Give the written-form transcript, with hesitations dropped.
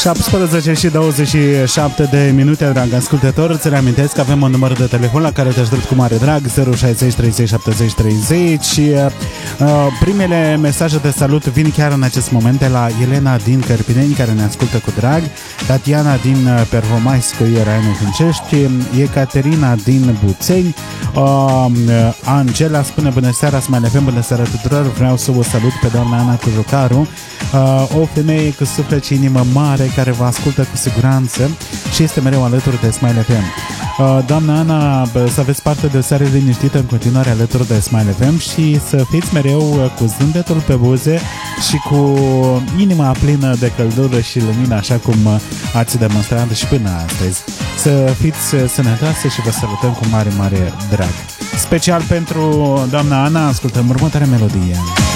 17 și 27 de minute, drag ascultător. Îți reamintesc că avem un număr de telefon la care te aștept cu mare drag, 060 30 70 30. Primele mesaje de salut vin chiar în acest moment de la Elena din Cărpineni, care ne ascultă cu drag, Tatiana din Pervomaiscu, Raianul Fincești, Ecaterina din Buțeni, Angela spune bună seara, Smile FM, bună seara tuturor. Vreau să o salut pe doamna Ana Cujucaru, o femeie cu suflet și inimă mare, care vă ascultă cu siguranță și este mereu alături de Smile FM. Doamna Ana, să aveți parte de o seară liniștită în continuare alături de Smile FM și să fiți mereu cu zâmbetul pe buze și cu inima plină de căldură și lumină, așa cum ați demonstrat și până astăzi. Să fiți sănătoase și vă salutăm cu mare, mare drag. Special pentru doamna Ana, ascultăm următoarea melodie.